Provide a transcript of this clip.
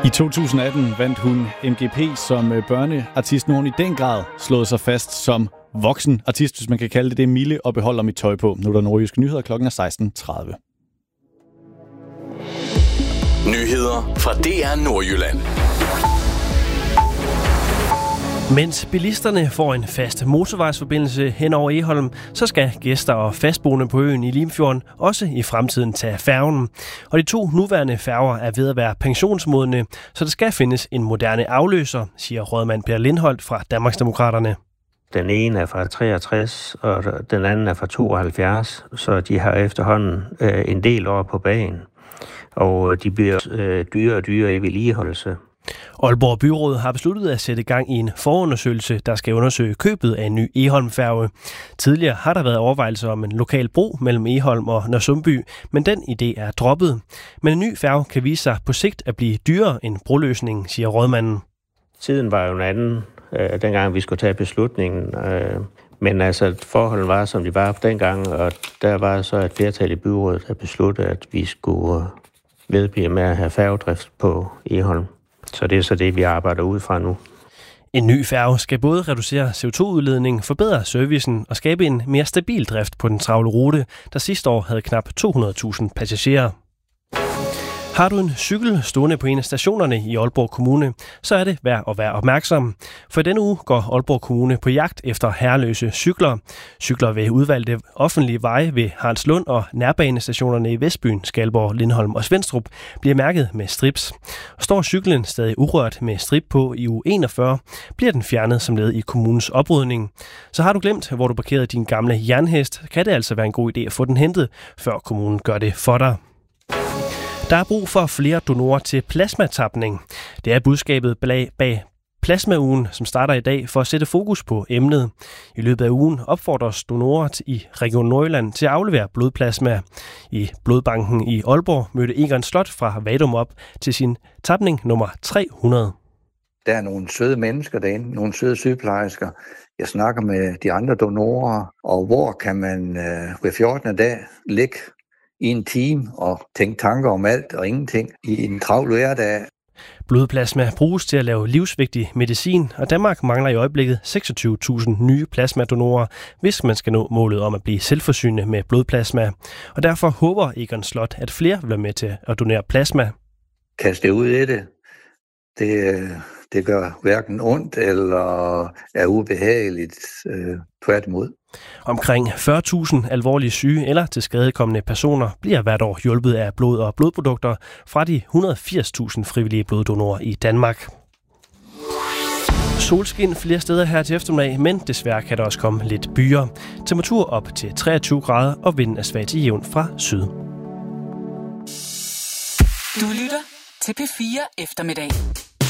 I 2018 vandt hun MGP som børneartist. Nu har hun i den grad slået sig fast som voksen artist, hvis man kan kalde det det. Mille og beholder mit tøj på. Nu er der Nordjyske Nyheder, klokken er 16:30. Nyheder fra DR Nordjylland. Mens bilisterne får en fast motorvejsforbindelse hen over Egholm, så skal gæster og fastboende på øen i Limfjorden også i fremtiden tage færgen. Og de 2 nuværende færger er ved at være pensionsmodne, så der skal findes en moderne afløser, siger rådmand Per Lindholt fra Danmarksdemokraterne. Den ene er fra 63, og den anden er fra 72, så de har efterhånden en del år på bagen. Og de bliver dyrere og dyrere i vedligeholdelse. Aalborg Byråd har besluttet at sætte gang i en forundersøgelse, der skal undersøge købet af en ny Egholm-færge. Tidligere har der været overvejelser om en lokal bro mellem Egholm og Nørresundby, men den idé er droppet. Men en ny færge kan vise sig på sigt at blive dyrere end broløsningen, siger rådmanden. Tiden var jo en anden, dengang vi skulle tage beslutningen. Men altså, forholdet var, som de var dengang, og der var så et flertal i byrådet, der besluttede, at vi skulle vedblive med at have færgedrift på Egholm. Så det er så det, vi arbejder ud fra nu. En ny færge skal både reducere CO2-udledning, forbedre servicen og skabe en mere stabil drift på den travle rute, der sidste år havde knap 200.000 passagerer. Har du en cykel stående på en af stationerne i Aalborg Kommune, så er det værd at være opmærksom. For i denne uge går Aalborg Kommune på jagt efter herreløse cykler. Cykler ved udvalgte offentlige veje ved Haraldslund og nærbanestationerne i Vestbyen, Skalborg, Lindholm og Svenstrup bliver mærket med strips. Og står cyklen stadig urørt med strip på i uge 41, bliver den fjernet som led i kommunens oprydning. Så har du glemt, hvor du parkerede din gamle jernhest, kan det altså være en god idé at få den hentet, før kommunen gør det for dig. Der er brug for flere donorer til plasmatapning. Det er budskabet bag Plasmaugen, som starter i dag for at sætte fokus på emnet. I løbet af ugen opfordres donorer i Region Nordjylland til at aflevere blodplasma. I blodbanken i Aalborg mødte Egon Slot fra Vadum op til sin tapning nummer 300. Der er nogle søde mennesker derinde, nogle søde sygeplejersker. Jeg snakker med de andre donorer, og hvor kan man ved 14. dag ligge i en time og tænke tanker om alt og ingenting i en travl hverdag. Blodplasma bruges til at lave livsvigtig medicin, og Danmark mangler i øjeblikket 26.000 nye plasmadonorer, hvis man skal nå målet om at blive selvforsynende med blodplasma. Og derfor håber Egon Slot, at flere vil være med til at donere plasma. Kaste ud i det. Det gør hverken ondt eller er ubehageligt, tværtimod. Omkring 40.000 alvorlige syge eller tilskadekomne personer bliver hvert år hjulpet af blod og blodprodukter fra de 180.000 frivillige bloddonorer i Danmark. Solskin flere steder her til eftermiddag, men desværre kan der også komme lidt byer. Temperatur op til 23 grader og vinden er svag til jævn fra syd. Du lytter til P4 Eftermiddag.